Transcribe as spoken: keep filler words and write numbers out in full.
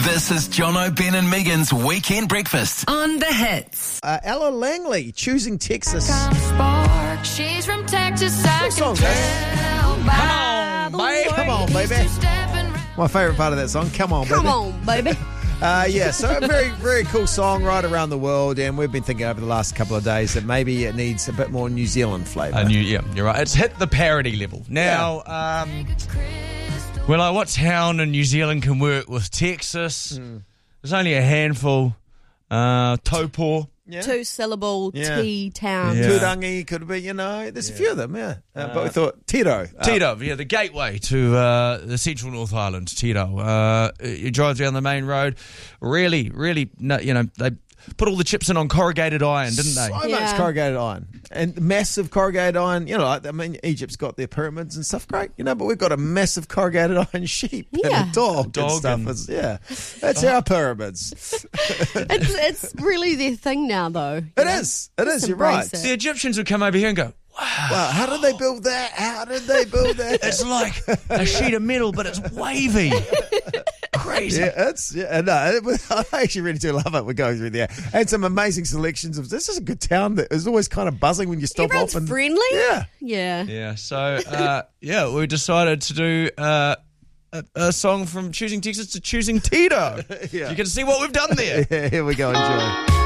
This is Jono, Ben and Megan's Weekend Breakfast on The Hits. Uh, Ella Langley, Choosing Texas. Spark. She's from Texas. I Good song, can guys. tell by Come on, the babe. way Come on, he's baby. two-stepping My favourite part of that song. Come on, Come baby. on, baby. Uh, yeah, so a very, very cool song right around the world, and we've been thinking over the last couple of days that maybe it needs a bit more New Zealand flavour. I knew, yeah, you're right. It's hit the parody level. Now, um, we're like, what town in New Zealand can work with Texas? Mm. There's only a handful. Uh, Taupo. Yeah. Two syllable Yeah. T town. Yeah. Turangi could be, you know, there's a few of them, yeah. Uh, but we thought Tiro. Uh, Tito, yeah, the gateway to uh, the central North Island, Tito. Uh, you drive down the main road. Really, really, no, you know, they put all the chips in on corrugated iron, didn't they? So Yeah. much corrugated iron. And massive corrugated iron. You know, like, I mean, Egypt's got their pyramids and stuff, great, you know, but we've got a massive corrugated iron sheep Yeah. and a dog, Dog and stuff. and- It's- yeah, that's our pyramids. It's, it's really their thing now, though. It is. It is. You're right. embrace it. The Egyptians would come over here and go, Wow, how did they build that? How did they build that? it's like a sheet of metal, but it's wavy. Crazy. Yeah, it's yeah, no, it was, I actually really do love it. We're going through there, and some amazing selections of. This is a good town that is always kind of buzzing when you stop Everyone's off and friendly. Yeah, Yeah. Yeah, so, uh, yeah, we decided to do uh, a, a song from Choosing Texas to Choosing Tito. Yeah. You can see what we've done there. yeah. Here we go. Enjoy.